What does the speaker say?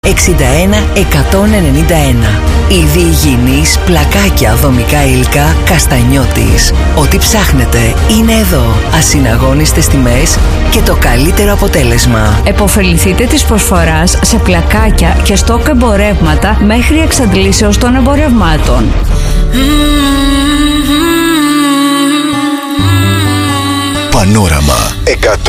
61 191. Είδη υγιεινής, πλακάκια, δομικά υλικά, Καστανιώτης. Ό,τι ψάχνετε είναι εδώ. Ασυναγώνιστες τιμές και το καλύτερο αποτέλεσμα. Εποφεληθείτε της προσφοράς σε πλακάκια και στόκ εμπορεύματα μέχρι εξαντλήσεως των εμπορευμάτων. Πανόραμα 100,3.